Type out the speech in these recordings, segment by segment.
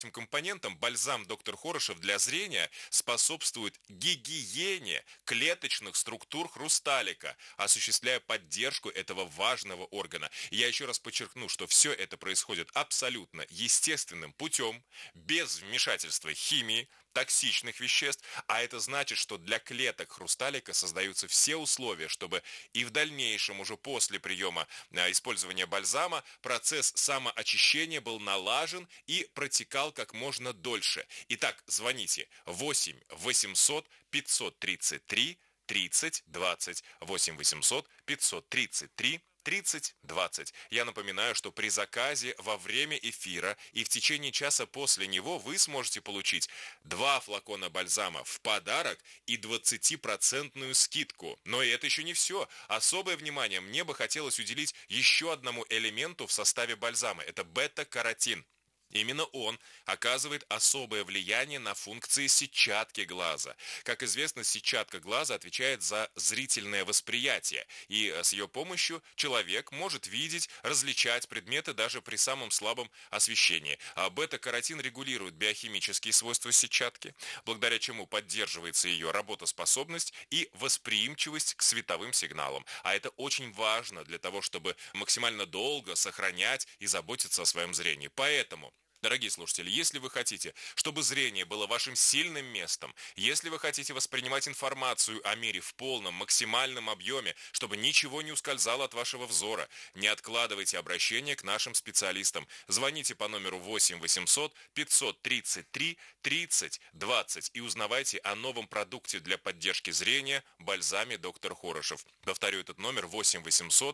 Этим компонентом бальзам доктор Хорошев для зрения способствует гигиене клеточных структур хрусталика, осуществляя поддержку этого важного органа. Я еще раз подчеркну, что все это происходит абсолютно естественным путем, без вмешательства химии, токсичных веществ, а это значит, что для клеток хрусталика создаются все условия, чтобы и в дальнейшем, уже после приема использования бальзама, процесс самоочищения был налажен и протекал как можно дольше. Итак, звоните 8 800 533 30 20, 8 800 533 30 20. Я напоминаю, что при заказе во время эфира и в течение часа после него вы сможете получить 2 флакона бальзама в подарок и 20% скидку. Но и это еще не все. Особое внимание мне бы хотелось уделить еще одному элементу в составе бальзама. Это бета-каротин. Именно он оказывает особое влияние на функции сетчатки глаза. Как известно, сетчатка глаза отвечает за зрительное восприятие, и с ее помощью человек может видеть, различать предметы даже при самом слабом освещении. А бета-каротин регулирует биохимические свойства сетчатки, благодаря чему поддерживается ее работоспособность и восприимчивость к световым сигналам. А это очень важно для того, чтобы максимально долго сохранять и заботиться о своем зрении. Поэтому, дорогие слушатели, если вы хотите, чтобы зрение было вашим сильным местом, если вы хотите воспринимать информацию о мире в полном, максимальном объеме, чтобы ничего не ускользало от вашего взора, не откладывайте обращение к нашим специалистам. Звоните по номеру 8 800 533 30 20 и узнавайте о новом продукте для поддержки зрения бальзаме доктор Хорошев. Повторю этот номер 8 800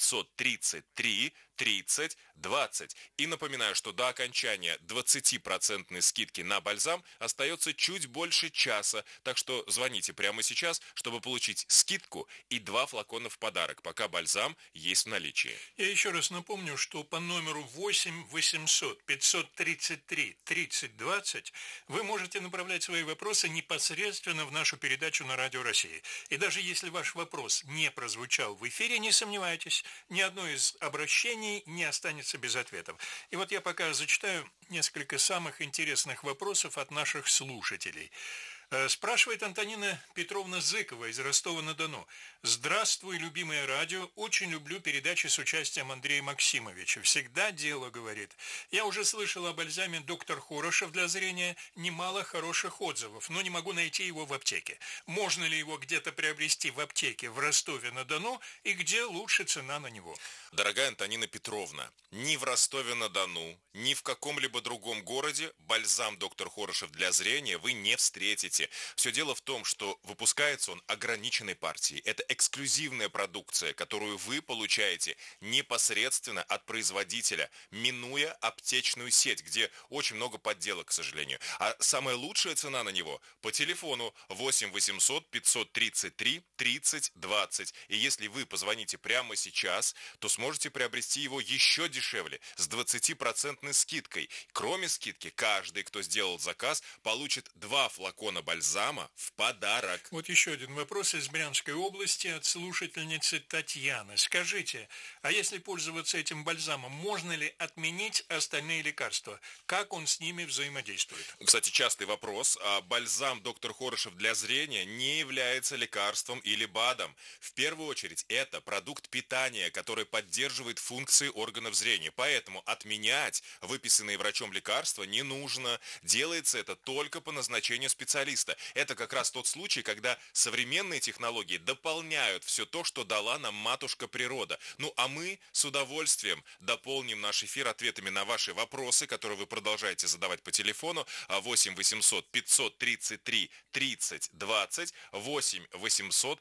533 30 20. И напоминаю, что до окончания 20% скидки на бальзам остается чуть больше часа, так что звоните прямо сейчас, чтобы получить скидку и 2 флакона в подарок, пока бальзам есть в наличии. Я еще раз напомню, что по номеру 8 800 533 30 20 вы можете направлять свои вопросы непосредственно в нашу передачу на Радио России. И даже если ваш вопрос не прозвучал в эфире, не сомневайтесь, ни одно из обращений не останется без ответов. И вот я пока зачитаю несколько самых интересных вопросов от наших слушателей. Спрашивает Антонина Петровна Зыкова из Ростова-на-Дону. Здравствуй, любимое радио. Очень люблю передачи с участием Андрея Максимовича. Всегда дело, говорит. Я уже слышал о бальзаме доктор Хорошев для зрения. Немало хороших отзывов, но не могу найти его в аптеке. Можно ли его где-то приобрести в аптеке в Ростове-на-Дону и где лучше цена на него? Дорогая Антонина Петровна, ни в Ростове-на-Дону, ни в каком-либо другом городе бальзам доктор Хорошев для зрения вы не встретите. Все дело в том, что выпускается он ограниченной партией. Это эксклюзивная продукция, которую вы получаете непосредственно от производителя, минуя аптечную сеть, где очень много подделок, к сожалению. А самая лучшая цена на него по телефону 8 800 533 30 20. И если вы позвоните прямо сейчас, то сможете приобрести его еще дешевле, с 20% скидкой. Кроме скидки, каждый, кто сделал заказ, получит 2 флакона бальзама в подарок. Вот еще один вопрос из Брянской области от слушательницы Татьяны. Скажите, а если пользоваться этим бальзамом, можно ли отменить остальные лекарства? Как он с ними взаимодействует? Кстати, частый вопрос. Бальзам доктор Хорошев для зрения не является лекарством или БАДом. В первую очередь, это продукт питания, который поддерживает функции органов зрения. Поэтому отменять выписанные врачом лекарства не нужно. Делается это только по назначению специалиста. Это как раз тот случай, когда современные технологии дополняют все то, что дала нам матушка природа. Ну а мы с удовольствием дополним наш эфир ответами на ваши вопросы, которые вы продолжаете задавать по телефону 8 800 533 30 20, 8 800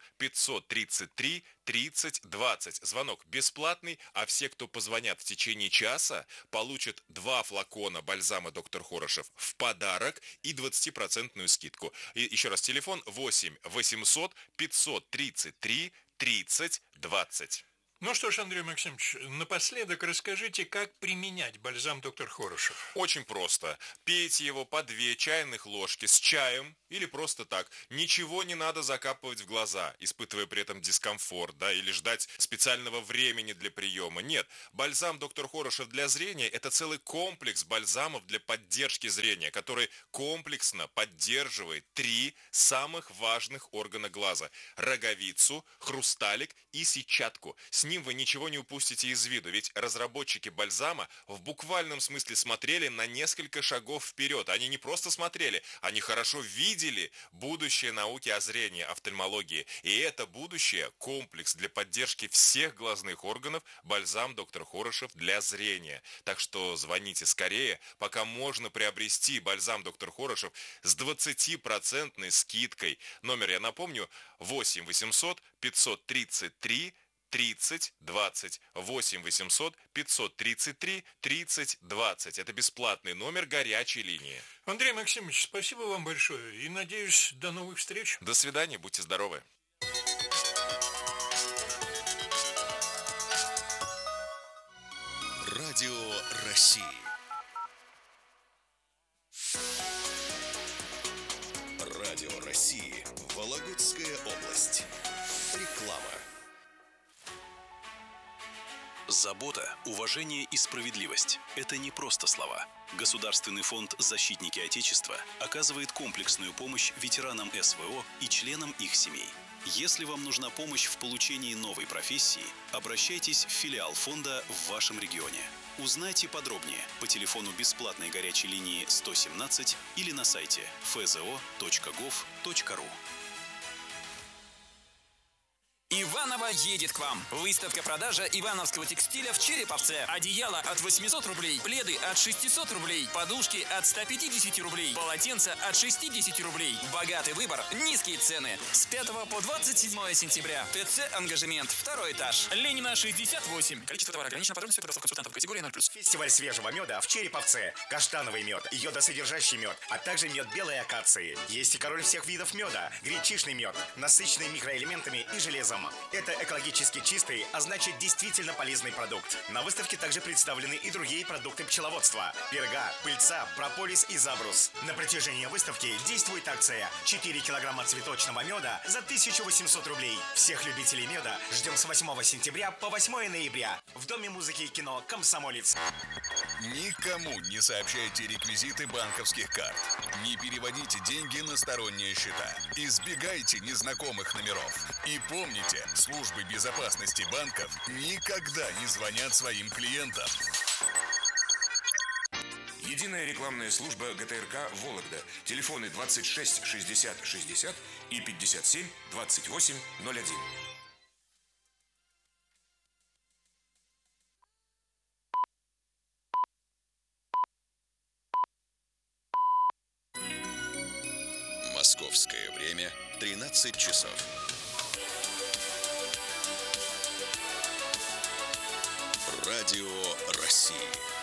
533 30 20. Звонок бесплатный, а все, кто позвонят в течение часа, получат 2 флакона бальзама доктор Хорошев в подарок и 20% скидку. И еще раз, телефон 8 800 533 30 20. Ну что ж, Андрей Максимович, напоследок расскажите, как применять бальзам доктор Хорошев. Очень просто. Пейте его по 2 чайных ложки с чаем или просто так. Ничего не надо закапывать в глаза, испытывая при этом дискомфорт, да, или ждать специального времени для приема. Нет, бальзам доктор Хорошев для зрения – это целый комплекс бальзамов для поддержки зрения, который комплексно поддерживает 3 самых важных органа глаза – роговицу, хрусталик и сетчатку. С ним вы ничего не упустите из виду, ведь разработчики бальзама в буквальном смысле смотрели на несколько шагов вперед. Они не просто смотрели, они хорошо видели будущее науки о зрении, офтальмологии. И это будущее – комплекс для поддержки всех глазных органов бальзам доктор Хорошев для зрения. Так что звоните скорее, пока можно приобрести бальзам доктор Хорошев с 20% скидкой. Номер, я напомню, 8 800 533 30 20. 8 800 533 30 20. Это бесплатный номер горячей линии. Андрей Максимович, спасибо вам большое и, надеюсь, до новых встреч. До свидания, будьте здоровы. Радио России. Радио России. Вологодская область. Реклама. Забота, уважение и справедливость – это не просто слова. Государственный фонд «Защитники Отечества» оказывает комплексную помощь ветеранам СВО и членам их семей. Если вам нужна помощь в получении новой профессии, обращайтесь в филиал фонда в вашем регионе. Узнайте подробнее по телефону бесплатной горячей линии 117 или на сайте fzo.gov.ru. Иваново едет к вам. Выставка-продажа ивановского текстиля в Череповце. Одеяло от 800 рублей, пледы от 600 рублей, подушки от 150 рублей, полотенца от 60 рублей. Богатый выбор, низкие цены. С 5 по 27 сентября. ТЦ «Ангажемент», 2 этаж. Ленина, 68. Количество товара ограничено. Подробности у консультантов. Категория 0+. Фестиваль свежего меда в Череповце. Каштановый мед, йодосодержащий мед, а также мед белой акации. Есть и король всех видов меда. Гречишный мед, насыщенный микроэлементами и железом. Это экологически чистый, а значит действительно полезный продукт. На выставке также представлены и другие продукты пчеловодства. Перга, пыльца, прополис и забрус. На протяжении выставки действует акция 4 килограмма цветочного меда за 1800 рублей. Всех любителей меда ждем с 8 сентября по 8 ноября в Доме музыки и кино «Комсомолец». Никому не сообщайте реквизиты банковских карт. Не переводите деньги на сторонние счета. Избегайте незнакомых номеров. И помните, службы безопасности банков никогда не звонят своим клиентам. Единая рекламная служба ГТРК «Вологда». Телефоны 26 60 60 и 57 28 01. Московское время 13 часов. Радио России.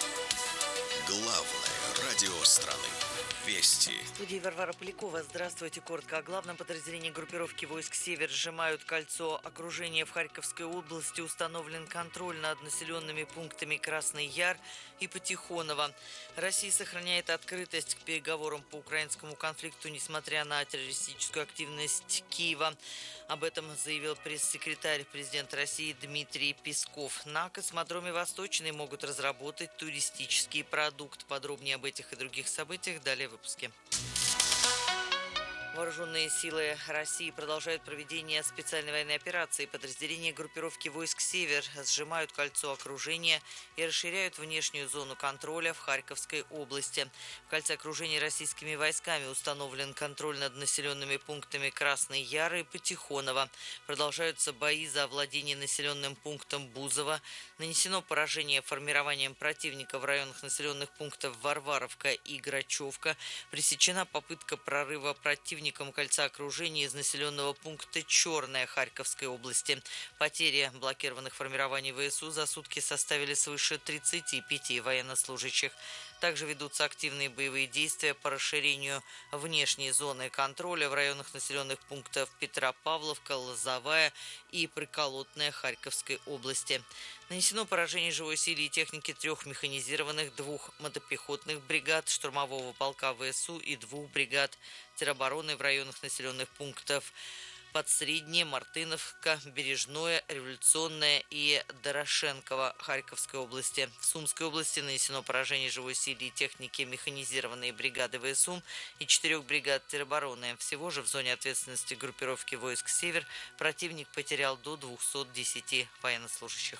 Главное радио страны. Вести. В студии Варвара Полякова. Здравствуйте. Коротко о главном. Подразделении группировки войск «Север» сжимают кольцо окружения в Харьковской области. Установлен контроль над населенными пунктами Красный Яр и Патихоново. Россия сохраняет открытость к переговорам по украинскому конфликту, несмотря на террористическую активность Киева. Об этом заявил пресс-секретарь президента России Дмитрий Песков. На космодроме «Восточный» могут разработать туристический продукт. Подробнее об этих и других событиях далее в выпуске. Вооруженные силы России продолжают проведение специальной военной операции. Подразделения группировки войск «Север» сжимают кольцо окружения и расширяют внешнюю зону контроля в Харьковской области. В кольце окружения российскими войсками установлен контроль над населенными пунктами Красный Яр и Патихоново. Продолжаются бои за овладение населенным пунктом Бузово. Нанесено поражение формированием противника в районах населенных пунктов Варваровка и Грачевка. Пресечена попытка прорыва противника кольца окружения из населенного пункта Черная Харьковской области. Потери блокированных формирований ВСУ за сутки составили свыше 35 военнослужащих. Также ведутся активные боевые действия по расширению внешней зоны контроля в районах населенных пунктов Петропавловка, Лозовая и Приколотная Харьковской области. Нанесено поражение живой силе и техники 3 механизированных, 2 мотопехотных бригад, штурмового полка ВСУ и 2 бригад теробороны в районах населенных пунктов Подсреднее, Мартыновка, Бережное, Революционное и Дорошенково Харьковской области. В Сумской области нанесено поражение живой силе и техники механизированные бригады ВСУ и 4 бригад теробороны. Всего же в зоне ответственности группировки войск «Север» противник потерял до 210 военнослужащих.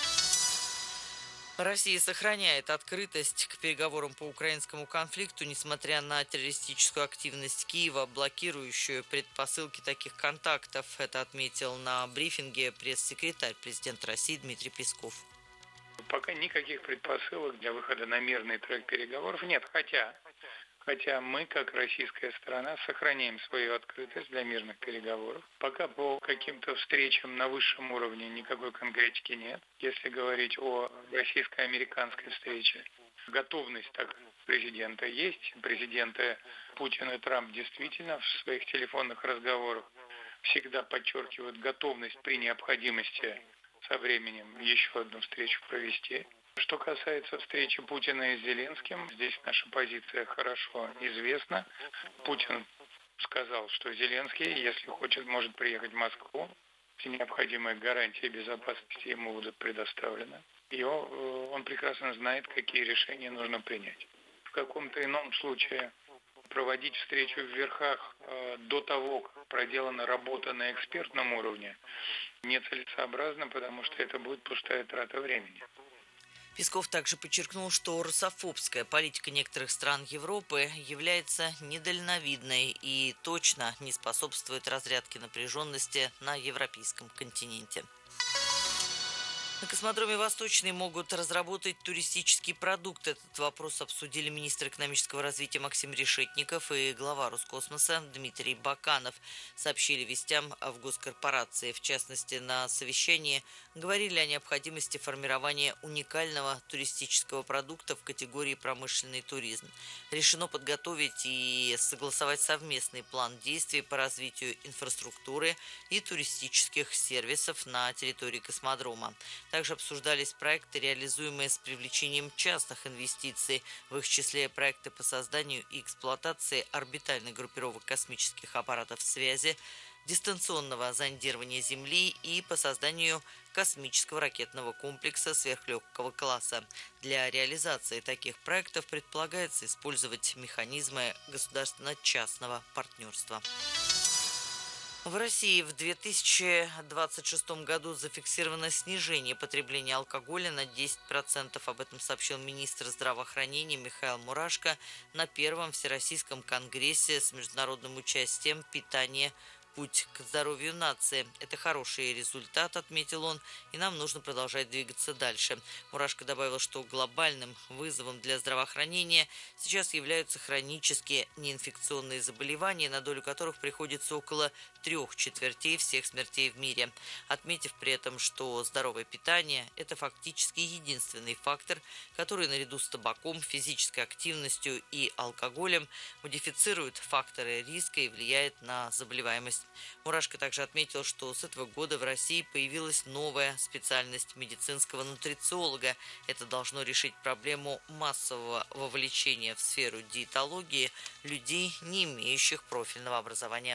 Россия сохраняет открытость к переговорам по украинскому конфликту, несмотря на террористическую активность Киева, блокирующую предпосылки таких контактов. Это отметил на брифинге пресс-секретарь президента России Дмитрий Песков. Пока никаких предпосылок для выхода на мирный трек переговоров нет, хотя мы, как российская сторона, сохраняем свою открытость для мирных переговоров. Пока по каким-то встречам на высшем уровне никакой конкретики нет. Если говорить о российско-американской встрече, готовность так президента есть. Президенты Путин и Трамп действительно в своих телефонных разговорах всегда подчеркивают готовность при необходимости со временем еще одну встречу провести. Что касается встречи Путина и Зеленским, здесь наша позиция хорошо известна. Путин сказал, что Зеленский, если хочет, может приехать в Москву. Все необходимые гарантии безопасности ему будут предоставлены. И он прекрасно знает, какие решения нужно принять. В каком-то ином случае проводить встречу в верхах до того, как проделана работа на экспертном уровне, нецелесообразно, потому что это будет пустая трата времени. Песков также подчеркнул, что русофобская политика некоторых стран Европы является недальновидной и точно не способствует разрядке напряженности на европейском континенте. На космодроме «Восточный» могут разработать туристический продукт. Этот вопрос обсудили министр экономического развития Максим Решетников и глава Роскосмоса Дмитрий Баканов. Сообщили вестям в госкорпорации. В частности, на совещании говорили о необходимости формирования уникального туристического продукта в категории промышленный туризм. Решено подготовить и согласовать совместный план действий по развитию инфраструктуры и туристических сервисов на территории космодрома. Также обсуждались проекты, реализуемые с привлечением частных инвестиций, в их числе проекты по созданию и эксплуатации орбитальных группировок космических аппаратов связи, дистанционного зондирования Земли и по созданию космического ракетного комплекса сверхлегкого класса. Для реализации таких проектов предполагается использовать механизмы государственно-частного партнерства. В России в 2026 году зафиксировано снижение потребления алкоголя на 10%. Об этом сообщил министр здравоохранения Михаил Мурашко на первом Всероссийском конгрессе с международным участием «Питание. Путь к здоровью нации». Это хороший результат, отметил он, и нам нужно продолжать двигаться дальше. Мурашко добавил, что глобальным вызовом для здравоохранения сейчас являются хронические неинфекционные заболевания, на долю которых приходится около 3/4 всех смертей в мире. Отметив при этом, что здоровое питание – это фактически единственный фактор, который наряду с табаком, физической активностью и алкоголем модифицирует факторы риска и влияет на заболеваемость. Мурашко также отметил, что с этого года в России появилась новая специальность медицинского нутрициолога. Это должно решить проблему массового вовлечения в сферу диетологии людей, не имеющих профильного образования.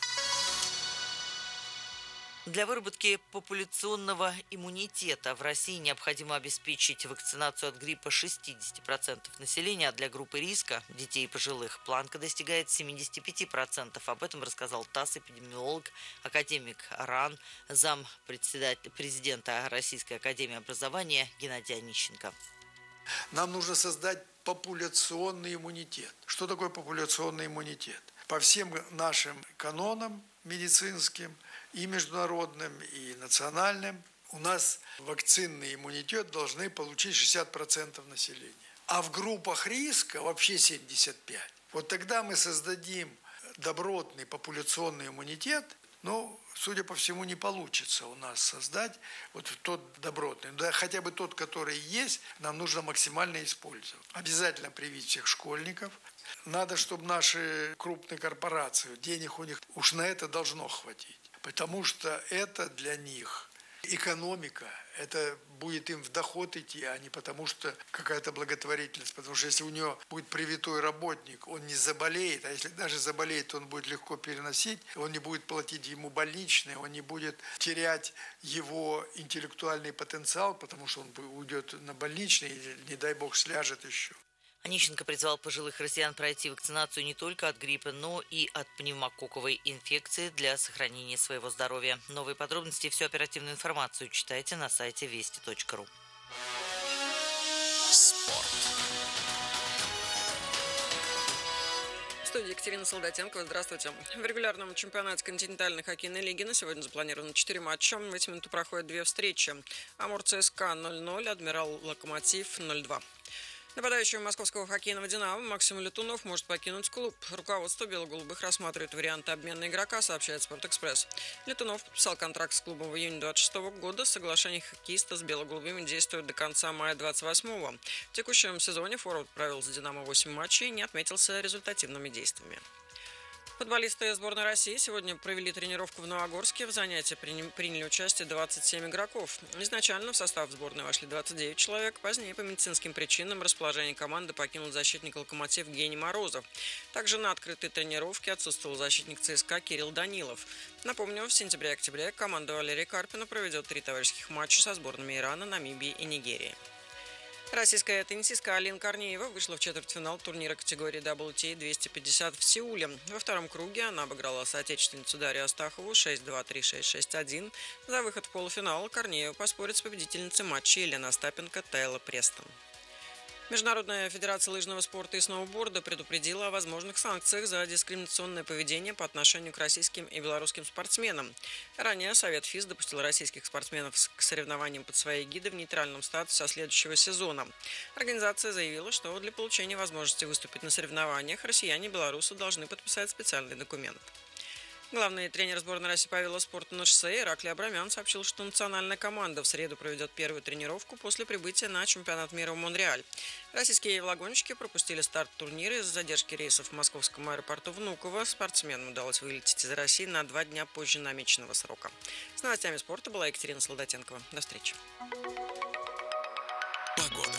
Для выработки популяционного иммунитета в России необходимо обеспечить вакцинацию от гриппа 60% населения, а для группы риска, детей и пожилых, планка достигает 75%. Об этом рассказал ТАСС эпидемиолог, академик РАН, президента Российской академии образования Геннадий Онищенко. Нам нужно создать популяционный иммунитет. Что такое популяционный иммунитет? По всем нашим канонам медицинским, и международным, и национальным, у нас вакцинный иммунитет должны получить 60% населения. А в группах риска вообще 75%. Вот тогда мы создадим добротный популяционный иммунитет, Но, судя по всему, не получится у нас создать вот тот добротный. Да, хотя бы тот, который есть, нам нужно максимально использовать. Обязательно привить всех школьников. Надо, чтобы наши крупные корпорации, денег у них уж на это должно хватить. Потому что это для них экономика, это будет им в доход идти, а не потому что какая-то благотворительность. Потому что если у него будет привитой работник, он не заболеет, а если даже заболеет, он будет легко переносить, он не будет платить ему больничные, он не будет терять его интеллектуальный потенциал, потому что он уйдет на больничный или, не дай бог, сляжет еще. Онищенко призвал пожилых россиян пройти вакцинацию не только от гриппа, но и от пневмококковой инфекции для сохранения своего здоровья. Новые подробности и всю оперативную информацию читайте на сайте вести.ру. Спорт. В студии Екатерина Солдатенкова. Здравствуйте. В регулярном чемпионате континентальной хоккейной лиги на сегодня запланировано 4 матча. В эти минуты проходят 2 встречи. Амур ЦСКА 0-0, Адмирал Локомотив 0-2. Нападающий московского хоккейного «Динамо» Максим Летунов может покинуть клуб. Руководство бело-голубых рассматривает варианты обмена игрока, сообщает «Спортэкспресс». Летунов подписал контракт с клубом в июне 26 года. Соглашение хоккеиста с бело-голубыми действует до конца мая 28-го. В текущем сезоне форвард провел за «Динамо» 8 матчей и не отметился результативными действиями. Футболисты сборной России сегодня провели тренировку в Новогорске. В занятии приняли участие 27 игроков. Изначально в состав сборной вошли 29 человек. Позднее по медицинским причинам расположение команды покинул защитник «Локомотив» Евгений Морозов. Также на открытой тренировке отсутствовал защитник ЦСКА Кирилл Данилов. Напомню, в сентябре и октябре команда Валерия Карпина проведет 3 товарищеских матча со сборными Ирана, Намибии и Нигерии. Российская теннисистка Алина Корнеева вышла в четвертьфинал турнира категории WTA 250 в Сеуле. Во втором круге она обыграла соотечественницу Дарью Астахову 6-2, 3-6, 6-1. За выход в полуфинал Корнеева поспорит с победительницей матча Еленой Остапенко Тайла Престон. Международная федерация лыжного спорта и сноуборда предупредила о возможных санкциях за дискриминационное поведение по отношению к российским и белорусским спортсменам. Ранее Совет ФИС допустил российских спортсменов к соревнованиям под своей эгидой в нейтральном статусе со следующего сезона. Организация заявила, что для получения возможности выступить на соревнованиях россияне и белорусы должны подписать специальный документ. Главный тренер сборной России по велоспорту на шоссе Ираклий Абрамян сообщил, что национальная команда в среду проведет первую тренировку после прибытия на чемпионат мира в Монреаль. Российские велогонщики пропустили старт турнира из-за задержки рейсов в московском аэропорту Внуково. Спортсменам удалось вылететь из России на 2 дня позже намеченного срока. С новостями спорта была Екатерина Солдатенкова. До встречи. Погода.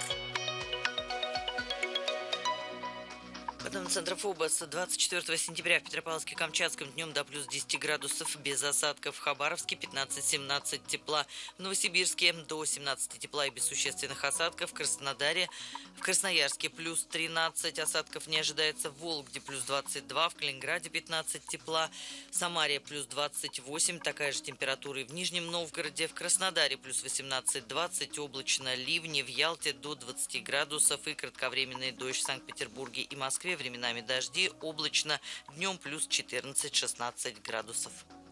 Центр ФОБОС 24 сентября в Петропавловске-Камчатском днем до плюс 10 градусов без осадков. В Хабаровске 15-17 тепла. В Новосибирске до 17 тепла и без существенных осадков. В Красноярске плюс 13 осадков не ожидается. В Вологде плюс 22. В Калининграде 15 тепла. В Самаре плюс 28. Такая же температура и в Нижнем Новгороде. В Краснодаре плюс 18-20. Облачно, ливни. В Ялте до 20 градусов и кратковременный дождь в Санкт-Петербурге и Москве. Временами дожди, облачно, днем плюс 14-16 градусов.